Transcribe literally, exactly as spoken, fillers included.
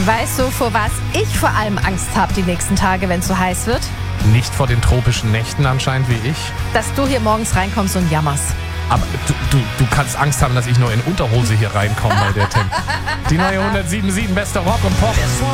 Weißt du, vor was ich vor allem Angst habe die nächsten Tage, wenn es so heiß wird? Nicht vor den tropischen Nächten anscheinend wie ich. Dass du hier morgens reinkommst und jammerst. Aber du, du, du kannst Angst haben, dass ich nur in Unterhose hier reinkomme bei der Temp. Die neue hundertsieben Komma sieben beste Rock und Pop.